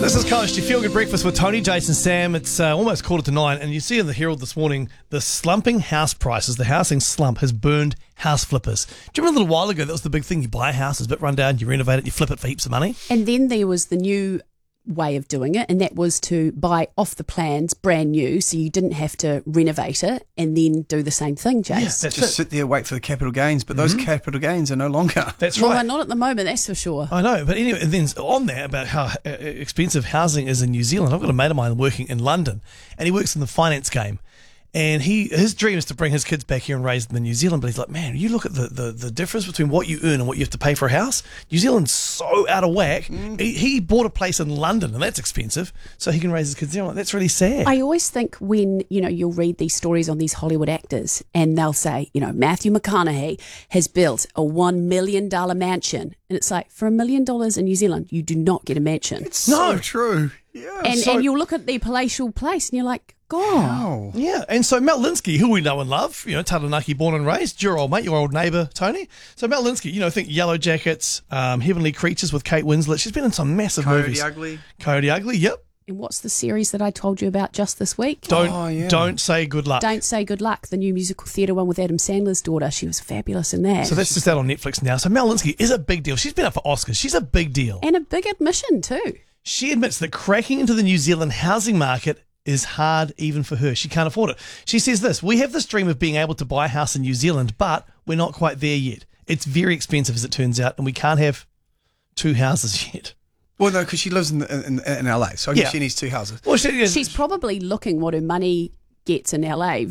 This is Coast, your feel-good breakfast with Tony, Jason, Sam. It's almost 8:45, and you see in the Herald this morning, the slumping house prices, the housing slump has burned house flippers. Do you remember a little while ago, that was the big thing? You buy a house, it's a bit run down, you renovate it, you flip it for heaps of money. And then there was the new way of doing it, and that was to buy off the plans brand new, so you didn't have to renovate it and then do the same thing, Jace. Yeah, that's Just sit there, wait for the capital gains, but those capital gains are no longer. That's Well, right. they're not at the moment, that's for sure. I know, but anyway, and then on there about how expensive housing is in New Zealand. I've got a mate of mine working in London, and he works in the finance game. And his dream is to bring his kids back here and raise them in New Zealand. But he's like, man, you look at the difference between what you earn and what you have to pay for a house. New Zealand's so out of whack. He bought a place in London, and that's expensive, so he can raise his kids there. I'm like, that's really sad. I always think when, you'll read these stories on these Hollywood actors and they'll say, Matthew McConaughey has built a $1 million mansion. And it's like, for $1 million in New Zealand, you do not get a mansion. It's so true. Yeah. And you'll look at the palatial place and you're like, God. Wow. Yeah, and so Mel Linsky, who we know and love, Taranaki born and raised, your old mate, your old neighbour, Tony. So Mel Linsky, think Yellow Jackets, Heavenly Creatures with Kate Winslet. She's been in some massive movies. Coyote Ugly, yep. And what's the series that I told you about just this week? Don't Say Good Luck. Don't Say Good Luck, the new musical theatre one with Adam Sandler's daughter. She was fabulous in that. So that's just out on Netflix now. So Mel Linsky is a big deal. She's been up for Oscars. She's a big deal. And a big admission too. She admits that cracking into the New Zealand housing market is hard even for her. She can't afford it. She says this: we have this dream of being able to buy a house in New Zealand, but we're not quite there yet. It's very expensive, as it turns out, and we can't have two houses yet. Well, no, because she lives in LA, so I guess she needs two houses. Well, She's probably looking what her money gets in LA